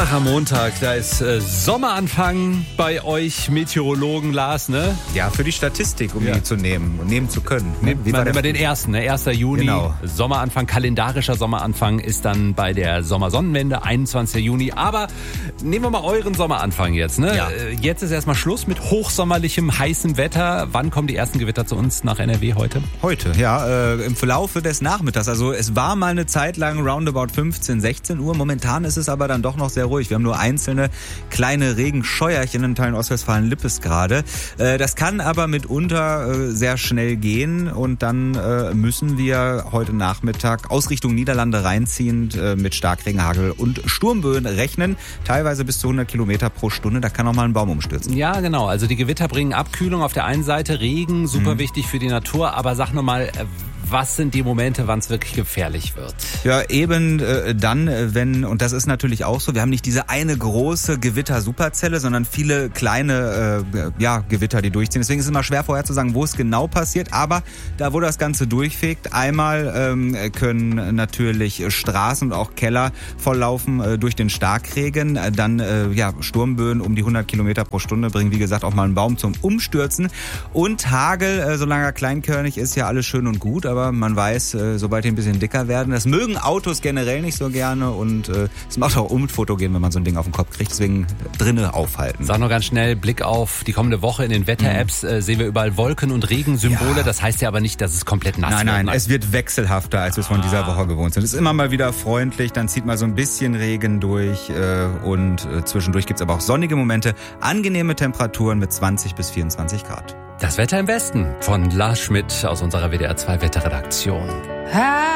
Ach, am Montag, da ist Sommeranfang bei euch Meteorologen, Lars, ne? Ja, für die Statistik, um die zu nehmen und nehmen zu können. Nimmt man immer den ersten, ne? 1. Juni, Genau. Sommeranfang, kalendarischer Sommeranfang ist dann bei der Sommersonnenwende, 21. Juni. Aber nehmen wir mal euren Sommeranfang jetzt, ne? Ja. Jetzt ist erstmal Schluss mit hochsommerlichem, heißem Wetter. Wann kommen die ersten Gewitter zu uns nach NRW heute? Heute, ja, im Verlaufe des Nachmittags. Also es war mal eine Zeit lang roundabout 15, 16 Uhr. Momentan ist es aber dann doch noch sehr ruhig. Wir haben nur einzelne kleine Regenscheuerchen in Teilen Ostwestfalen-Lippes gerade. Das kann aber mitunter sehr schnell gehen und dann müssen wir heute Nachmittag aus Richtung Niederlande reinziehend mit Starkregen, Hagel und Sturmböen rechnen. Teilweise bis zu 100 Kilometer pro Stunde. Da kann auch mal ein Baum umstürzen. Ja, genau. Also die Gewitter bringen Abkühlung auf der einen Seite, Regen, super wichtig für die Natur. Aber sag nur mal, was sind die Momente, wann es wirklich gefährlich wird? Ja, eben dann, wenn, und das ist natürlich auch so, wir haben nicht diese eine große Gewitter-Superzelle, sondern viele kleine Gewitter, die durchziehen. Deswegen ist es immer schwer vorher zu sagen, wo es genau passiert. Aber da, wo das Ganze durchfegt, einmal können natürlich Straßen und auch Keller volllaufen durch den Starkregen. Dann Sturmböen um die 100 Kilometer pro Stunde bringen, wie gesagt, auch mal einen Baum zum Umstürzen. Und Hagel, solange er kleinkörnig ist, ja alles schön und gut. Aber man weiß, sobald die ein bisschen dicker werden, das mögen Autos generell nicht so gerne und es macht auch unfotogen, wenn man so ein Ding auf den Kopf kriegt, deswegen drinnen aufhalten. Sag noch ganz schnell, Blick auf die kommende Woche in den Wetter-Apps, sehen wir überall Wolken- und Regensymbole, das heißt ja aber nicht, dass es komplett nass wird. Nein, es wird wechselhafter, als wir es von dieser Woche gewohnt sind. Es ist immer mal wieder freundlich, dann zieht mal so ein bisschen Regen durch und zwischendurch gibt's aber auch sonnige Momente, angenehme Temperaturen mit 20 bis 24 Grad. Das Wetter im Westen von Lars Schmidt aus unserer WDR 2 Wetterredaktion.